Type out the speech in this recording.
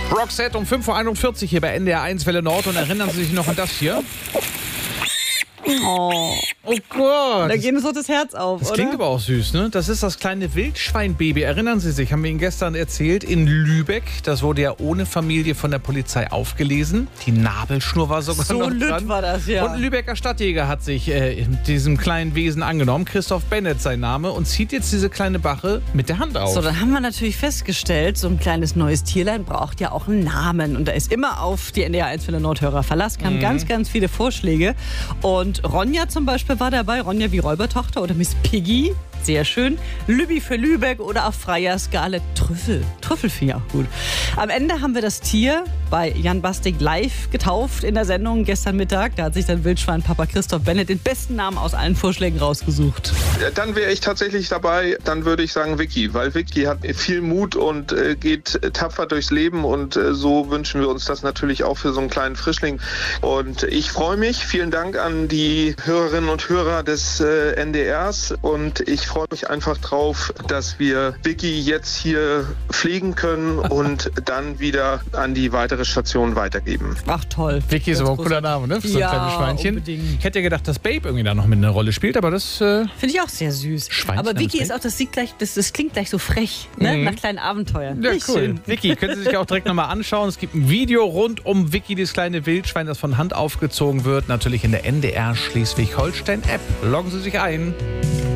Roxette um 5:41 Uhr hier bei NDR 1 Welle Nord und erinnern Sie sich noch an das hier? Oh Gott. Da geht uns doch das Herz auf, Das oder? klingt aber auch süß, ne? Das ist das kleine Wildschweinbaby. Erinnern Sie sich, haben wir Ihnen gestern erzählt, in Lübeck. Das wurde ja ohne Familie von der Polizei aufgelesen. Die Nabelschnur war sogar So noch lütt dran. war das, ja. Und ein Lübecker Stadtjäger hat sich diesem kleinen Wesen angenommen. Christoph Bennett sein Name. Und zieht jetzt diese kleine Bache mit der Hand auf. So, dann haben wir natürlich festgestellt, so ein kleines neues Tierlein braucht ja auch einen Namen. Und da ist immer auf die NDR 1 Welle Nordhörer Verlass, kamen ganz, ganz viele Vorschläge. Und Ronja zum Beispiel war dabei, Ronja wie Räubertochter oder Miss Piggy, sehr schön. Lübbi für Lübeck oder auf freier Skala Trüffel. Trüffelvieh, auch gut. Am Ende haben wir das Tier bei Jan Bastik live getauft in der Sendung gestern Mittag. Da hat sich dann Wildschwein-Papa Christoph Bennett den besten Namen aus allen Vorschlägen rausgesucht. Dann wäre ich tatsächlich dabei, dann würde ich sagen Vicky, weil Vicky hat viel Mut und geht tapfer durchs Leben und so wünschen wir uns das natürlich auch für so einen kleinen Frischling. Und ich freue mich, vielen Dank an die Hörerinnen und Hörer des NDRs und ich freue mich einfach drauf, dass wir Vicky jetzt hier pflegen können und dann wieder an die weitere Station weitergeben. Ach toll. Vicky ist Ganz aber ein cooler großartig. Name, ne? Für so ein Ja, kleines Schweinchen. unbedingt. Ich hätte ja gedacht, dass Babe irgendwie da noch mit einer Rolle spielt, aber das Finde ich auch sehr süß. Schweinchen Aber Vicky namens ist auch, das klingt gleich so frech, ne? Nach kleinen Abenteuern. Ja, Nicht cool. schön. Vicky, können Sie sich auch direkt nochmal anschauen. Es gibt ein Video rund um Vicky, das kleine Wildschwein, das von Hand aufgezogen wird. Natürlich in der NDR Schleswig-Holstein-App. Loggen Sie sich ein.